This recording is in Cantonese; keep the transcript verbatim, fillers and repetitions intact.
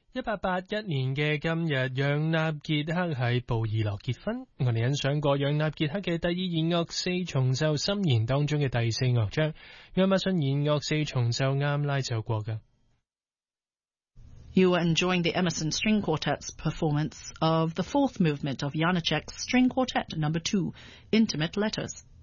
一八八一年嘅今日，楊納傑克喺布爾洛結婚。我哋欣賞過楊納傑克嘅第二弦樂四重奏心弦當中嘅第四樂章，亞馬遜弦樂四重奏啱拉奏過㗎。 You were enjoying the Emerson String Quartet's performance of the fourth movement of Janacek's String Quartet number two, Intimate Letters.